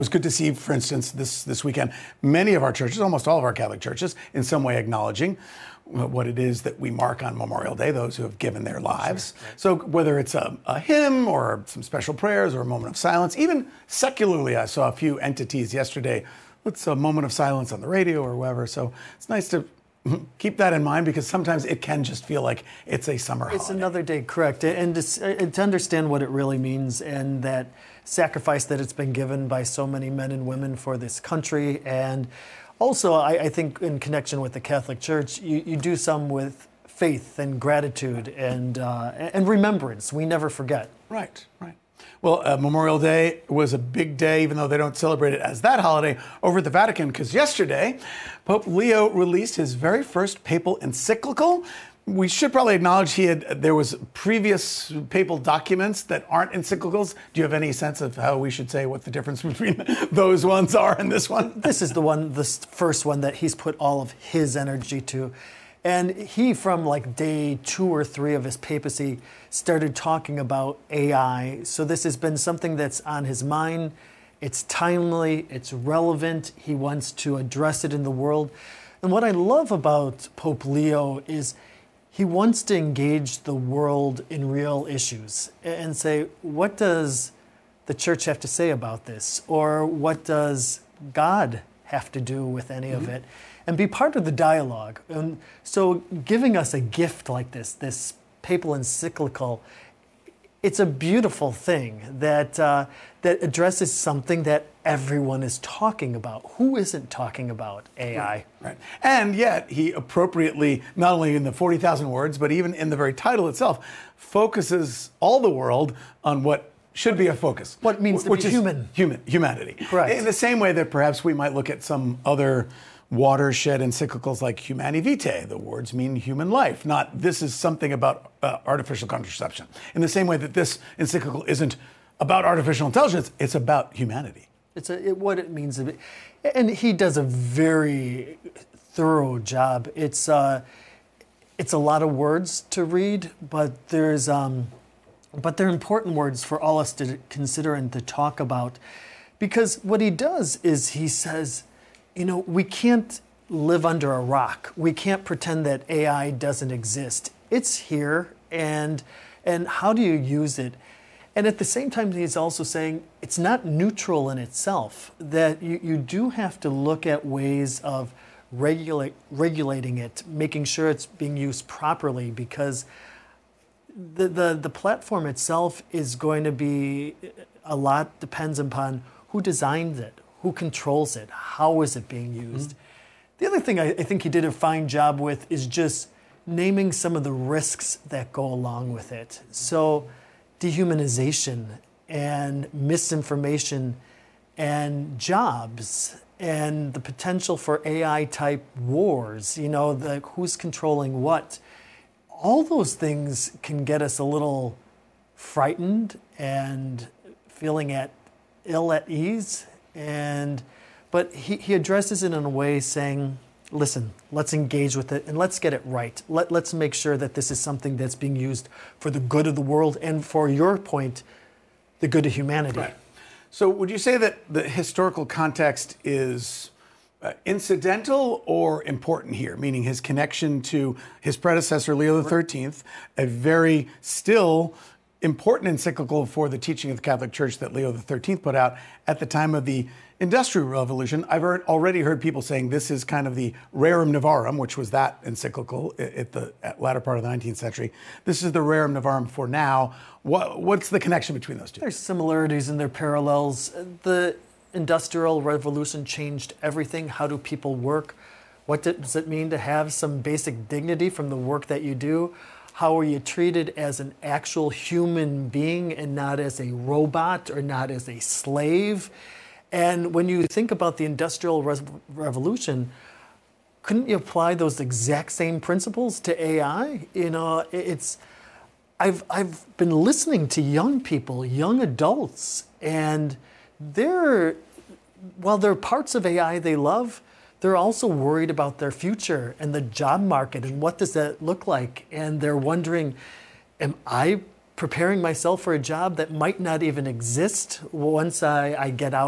was good to see, for instance, this weekend, many of our churches, almost all of our Catholic churches, in some way acknowledging what it is that we mark on Memorial Day, those who have given their lives. Sure, right. So whether it's a hymn or some special prayers or a moment of silence, even secularly, I saw a few entities yesterday. It's a moment of silence on the radio or wherever. So it's nice to keep that in mind, because sometimes it can just feel like it's a summer holiday. It's another day, correct. And to understand what it really means, and that sacrifice that it's been given by so many men and women for this country. And also, I think in connection with the Catholic Church, you do some with faith and gratitude and remembrance. We never forget. Right, right. Well, Memorial Day was a big day, even though they don't celebrate it as that holiday, over at the Vatican, because yesterday, Pope Leo released his very first papal encyclical. We should probably acknowledge there was previous papal documents that aren't encyclicals. Do you have any sense of how we should say what the difference between those ones are and this one? This is the first one that he's put all of his energy to. And he, from like day 2 or 3 of his papacy, started talking about AI. So this has been something that's on his mind. It's timely, it's relevant. He wants to address it in the world. And what I love about Pope Leo is he wants to engage the world in real issues and say, what does the church have to say about this? Or what does God have to do with any of it? And be part of the dialogue. And so giving us a gift like this papal encyclical, it's a beautiful thing that addresses something that everyone is talking about. Who isn't talking about AI? Right. And yet he appropriately, not only in the 40,000 words, but even in the very title itself, focuses all the world on what should be a focus. What it means to be human. Humanity. Right. In the same way that perhaps we might look at some other watershed encyclicals like Humani Vitae. The words mean human life, not this is something about artificial contraception. In the same way that this encyclical isn't about artificial intelligence, it's about humanity. It's what it means to be. And he does a very thorough job. It's a lot of words to read, but they're important words for all us to consider and to talk about. Because what he does is he says, we can't live under a rock. We can't pretend that AI doesn't exist. It's here, and how do you use it? And at the same time, he's also saying it's not neutral in itself, that you do have to look at ways of regulating it, making sure it's being used properly, because the platform itself is going to be, a lot depends upon who designed it, who controls it, how is it being used. The other thing I think he did a fine job with is just naming some of the risks that go along with it. So dehumanization and misinformation and jobs and the potential for AI-type wars, who's controlling what. All those things can get us a little frightened and feeling ill at ease. But he addresses it in a way saying, listen, let's engage with it and let's get it right. Let's make sure that this is something that's being used for the good of the world and, for your point, the good of humanity. Right. So would you say that the historical context is incidental or important here, meaning his connection to his predecessor, Leo XIII, a very still important encyclical for the teaching of the Catholic Church that Leo XIII put out at the time of the Industrial Revolution? I've already heard people saying this is kind of the Rerum Novarum, which was that encyclical at the latter part of the 19th century. This is the Rerum Novarum for now. What's the connection between those two? There's similarities and there are parallels. The Industrial Revolution changed everything. How do people work? What does it mean to have some basic dignity from the work that you do? How are you treated as an actual human being and not as a robot or not as a slave? And when you think about the Industrial Revolution, couldn't you apply those exact same principles to AI? I've been listening to young people, young adults, and while there are parts of AI they love, they're also worried about their future and the job market and what does that look like? And they're wondering, am I preparing myself for a job that might not even exist once I get out